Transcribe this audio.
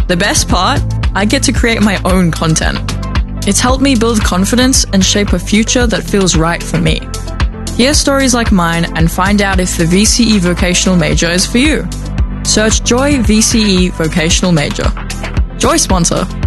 The best part? I get to create my own content. It's helped me build confidence and shape a future that feels right for me. Hear stories like mine and find out if the VCE Vocational Major is for you. Search Joy VCE Vocational Major. Joy sponsor.